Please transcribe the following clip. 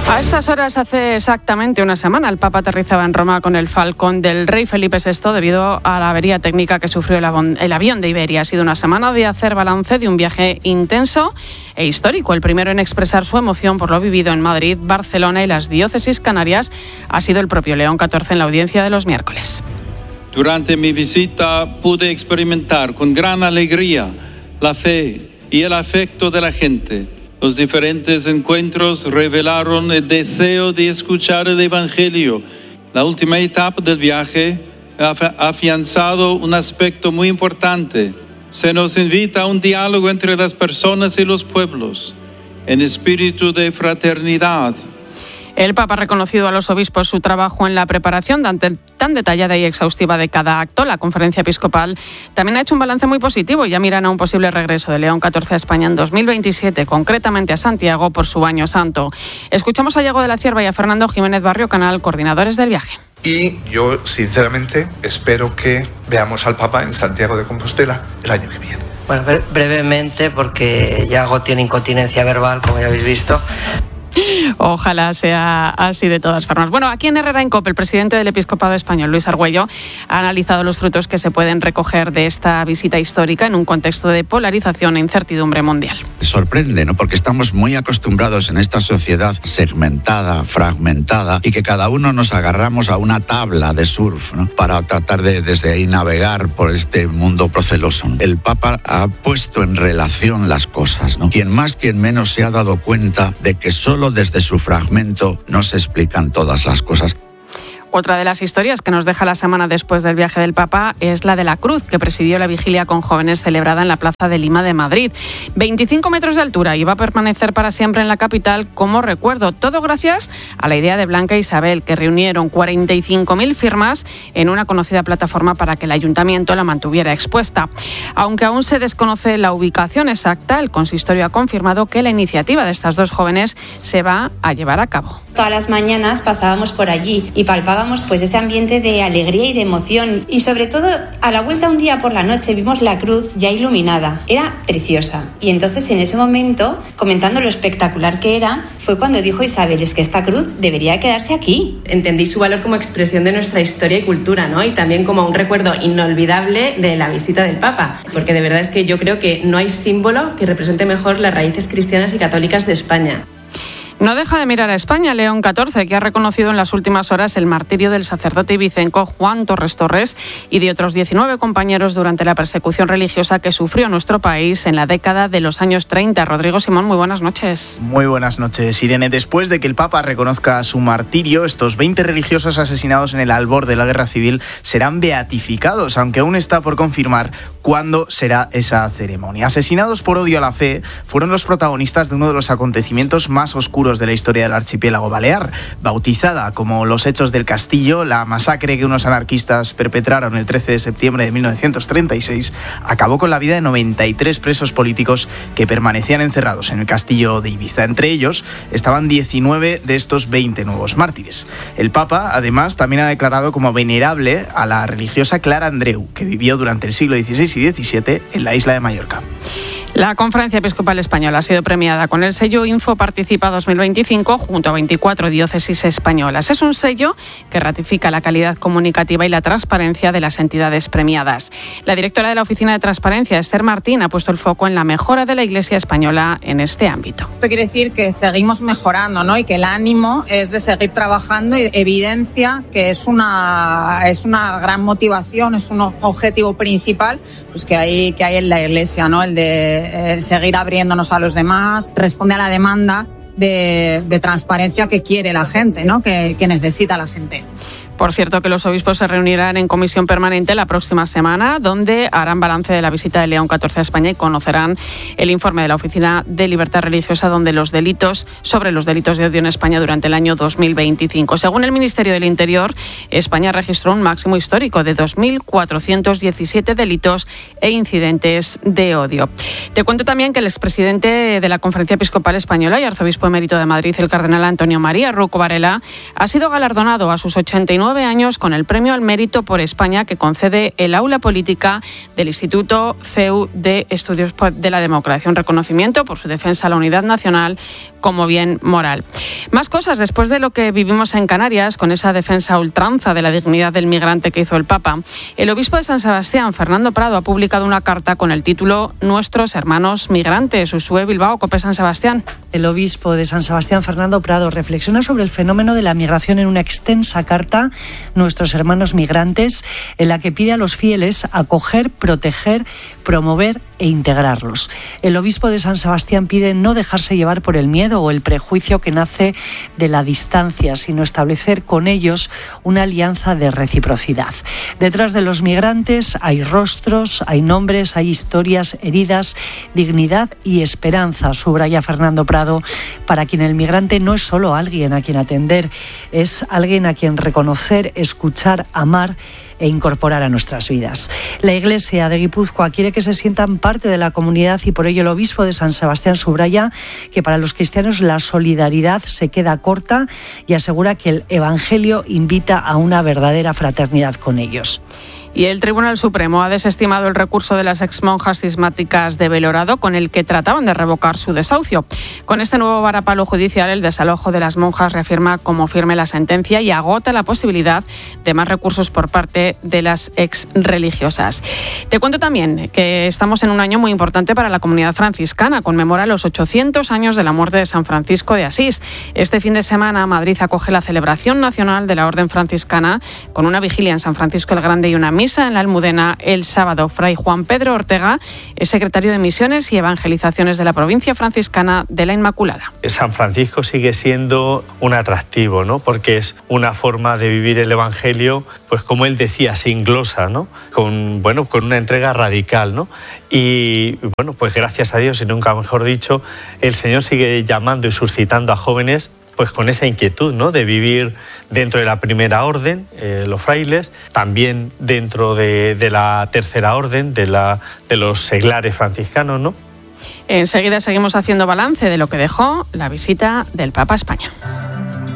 A estas horas, hace exactamente una semana, el Papa aterrizaba en Roma con el Falcón del rey Felipe VI debido a la avería técnica que sufrió el avión de Iberia. Ha sido una semana de hacer balance de un viaje intenso e histórico. El primero en expresar su emoción por lo vivido en Madrid, Barcelona y las diócesis canarias ha sido el propio León XIV en la audiencia de los miércoles. Durante mi visita pude experimentar con gran alegría la fe y el afecto de la gente. Los diferentes encuentros revelaron el deseo de escuchar el Evangelio. La última etapa del viaje ha afianzado un aspecto muy importante. Se nos invita a un diálogo entre las personas y los pueblos, en espíritu de fraternidad. El Papa ha reconocido a los obispos su trabajo en la preparación tan detallada y exhaustiva de cada acto. La Conferencia Episcopal también ha hecho un balance muy positivo y ya miran a un posible regreso de León XIV a España en 2027, concretamente a Santiago por su Año Santo. Escuchamos a Iago de la Cierva y a Fernando Jiménez Barrio Canal, coordinadores del viaje. Y yo, sinceramente, espero que veamos al Papa en Santiago de Compostela el año que viene. Bueno, brevemente, porque Iago tiene incontinencia verbal, como ya habéis visto. Ojalá sea así de todas formas. Bueno, aquí en Herrera en COPE, el presidente del Episcopado Español, Luis Argüello, ha analizado los frutos que se pueden recoger de esta visita histórica en un contexto de polarización e incertidumbre mundial. Sorprende, ¿no? Porque estamos muy acostumbrados en esta sociedad segmentada, fragmentada, y que cada uno nos agarramos a una tabla de surf, ¿no? Para tratar de desde ahí navegar por este mundo proceloso. El Papa ha puesto en relación las cosas, ¿no? Quien más, quien menos se ha dado cuenta de que solo desde su fragmento no se explican todas las cosas. Otra de las historias que nos deja la semana después del viaje del Papa es la de la cruz que presidió la vigilia con jóvenes celebrada en la Plaza de Lima de Madrid. 25 metros de altura y va a permanecer para siempre en la capital como recuerdo. Todo gracias a la idea de Blanca e Isabel, que reunieron 45.000 firmas en una conocida plataforma para que el ayuntamiento la mantuviera expuesta. Aunque aún se desconoce la ubicación exacta, el consistorio ha confirmado que la iniciativa de estas dos jóvenes se va a llevar a cabo. Todas las mañanas pasábamos por allí y palpábamos pues ese ambiente de alegría y de emoción, y sobre todo a la vuelta un día por la noche vimos la cruz ya iluminada, era preciosa, y entonces en ese momento, comentando lo espectacular que era, fue cuando dijo Isabel, es que esta cruz debería quedarse aquí. Entendí su valor como expresión de nuestra historia y cultura, ¿no? Y también como un recuerdo inolvidable de la visita del Papa, porque de verdad es que yo creo que no hay símbolo que represente mejor las raíces cristianas y católicas de España. No deja de mirar a España León XIV, que ha reconocido en las últimas horas el martirio del sacerdote ibicenco Juan Torres Torres y de otros 19 compañeros durante la persecución religiosa que sufrió nuestro país en la década de los años 30. Rodrigo Simón, muy buenas noches. Muy buenas noches, Irene. Después de que el Papa reconozca su martirio, estos 20 religiosos asesinados en el albor de la Guerra Civil serán beatificados, aunque aún está por confirmar cuándo será esa ceremonia. Asesinados por odio a la fe, fueron los protagonistas de uno de los acontecimientos más oscuros de la historia del archipiélago balear, bautizada como los Hechos del Castillo. La masacre que unos anarquistas perpetraron el 13 de septiembre de 1936 acabó con la vida de 93 presos políticos que permanecían encerrados en el castillo de Ibiza. Entre ellos estaban 19 de estos 20 nuevos mártires. El Papa, además, también ha declarado como venerable a la religiosa Clara Andreu, que vivió durante el siglo XVI y XVII en la isla de Mallorca. La Conferencia Episcopal Española ha sido premiada con el sello Info Participa 2025 junto a 24 diócesis españolas. Es un sello que ratifica la calidad comunicativa y la transparencia de las entidades premiadas. La directora de la Oficina de Transparencia, Esther Martín, ha puesto el foco en la mejora de la Iglesia española en este ámbito. Esto quiere decir que seguimos mejorando, ¿no? Y que el ánimo es de seguir trabajando y evidencia que es una gran motivación, es un objetivo principal pues que hay en la Iglesia, ¿no? El de seguir abriéndonos a los demás, responde a la demanda de transparencia que quiere la gente, ¿no? Que necesita la gente. Por cierto, que los obispos se reunirán en comisión permanente la próxima semana, donde harán balance de la visita de León XIV a España y conocerán el informe de la Oficina de Libertad Religiosa sobre los delitos de odio en España durante el año 2025. Según el Ministerio del Interior, España registró un máximo histórico de 2.417 delitos e incidentes de odio. Te cuento también que el expresidente de la Conferencia Episcopal Española y arzobispo emérito de Madrid, el cardenal Antonio María Rouco Varela, ha sido galardonado a sus 89 9 años con el Premio al Mérito por España que concede el Aula Política del Instituto CEU de Estudios de la Democracia. Un reconocimiento por su defensa a la unidad nacional como bien moral. Más cosas después de lo que vivimos en Canarias, con esa defensa a ultranza de la dignidad del migrante que hizo el Papa. El obispo de San Sebastián, Fernando Prado, ha publicado una carta con el título Nuestros hermanos migrantes. Usue Bilbao, COPE San Sebastián. El obispo de San Sebastián, Fernando Prado, reflexiona sobre el fenómeno de la migración en una extensa carta, Nuestros hermanos migrantes, en la que pide a los fieles acoger, proteger, promover e integrarlos. El obispo de San Sebastián pide no dejarse llevar por el miedo o el prejuicio que nace de la distancia, sino establecer con ellos una alianza de reciprocidad. Detrás de los migrantes hay rostros, hay nombres, hay historias, heridas, dignidad y esperanza, subraya Fernando Prado, para quien el migrante no es solo alguien a quien atender, es alguien a quien reconocer, escuchar, amar e incorporar a nuestras vidas. La Iglesia de Guipúzcoa quiere que se sientan parte de la comunidad y por ello el obispo de San Sebastián subraya que para los cristianos la solidaridad se queda corta y asegura que el Evangelio invita a una verdadera fraternidad con ellos. Y el Tribunal Supremo ha desestimado el recurso de las exmonjas cismáticas de Belorado con el que trataban de revocar su desahucio. Con este nuevo varapalo judicial, el desalojo de las monjas reafirma como firme la sentencia y agota la posibilidad de más recursos por parte de las exreligiosas. Te cuento también que estamos en un año muy importante para la comunidad franciscana. Conmemora los 800 años de la muerte de San Francisco de Asís. Este fin de semana, Madrid acoge la celebración nacional de la Orden Franciscana con una vigilia en San Francisco el Grande y una misa en la Almudena el sábado. Fray Juan Pedro Ortega es secretario de Misiones y Evangelizaciones de la provincia franciscana de la Inmaculada. San Francisco sigue siendo un atractivo, ¿no? Porque es una forma de vivir el Evangelio, pues como él decía, sin glosa, ¿no? Con una entrega radical, ¿no? Y bueno, pues gracias a Dios, y nunca mejor dicho, el Señor sigue llamando y suscitando a jóvenes pues con esa inquietud, ¿no? De vivir dentro de la primera orden, los frailes, también dentro de la tercera orden, de los seglares franciscanos, ¿no? Enseguida seguimos haciendo balance de lo que dejó la visita del Papa a España.